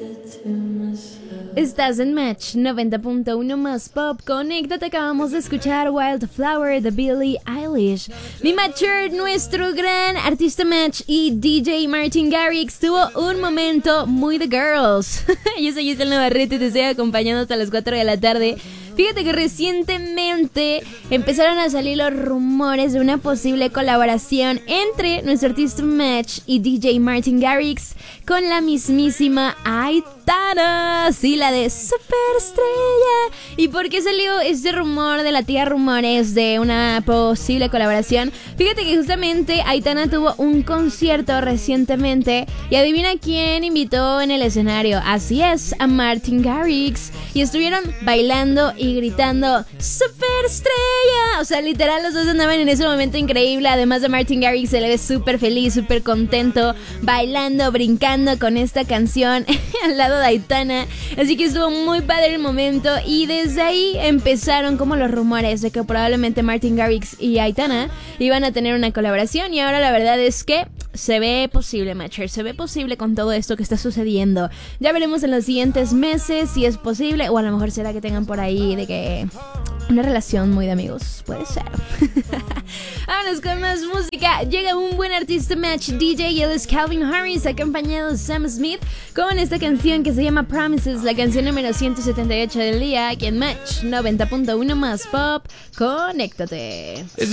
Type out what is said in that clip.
Estás en Match 90.1 más pop. Conéctate, acabamos de escuchar Wildflower de Billie Eilish. Mi Matcher, nuestro gran artista Match y DJ Martin Garrix tuvo un momento muy de girls. Yo soy Giselle Navarrete y te estoy acompañando hasta las 4 de la tarde. Fíjate que recientemente empezaron a salir los rumores de una posible colaboración entre nuestro artista Match y DJ Martin Garrix con la mismísima Aitana, sí, la de Superestrella. ¿Y por qué salió este rumor de la tía Rumores de una posible colaboración? Fíjate que justamente Aitana tuvo un concierto recientemente y adivina quién invitó en el escenario. Así es, a Martin Garrix, y estuvieron bailando y gritando ¡Superestrella! O sea, literal, los dos andaban en ese momento increíble. Además de Martin Garrix, se le ve súper feliz, súper contento, bailando, brincando con esta canción al lado de Aitana. Así que estuvo muy padre el momento. Y desde ahí empezaron como los rumores de que probablemente Martin Garrix y Aitana iban a tener una colaboración. Y ahora la verdad es que se ve posible, Matcher, se ve posible con todo esto que está sucediendo. Ya veremos en los siguientes meses si es posible, o a lo mejor será que tengan por ahí de que una relación muy de amigos, puede ser. Vámonos con más música. Llega un buen artista Match, DJ, y él es Calvin Harris, acompañado de Sam Smith, con esta canción que se llama Promises, la canción número 178 del día, aquí en Match 90.1 más pop. Conéctate.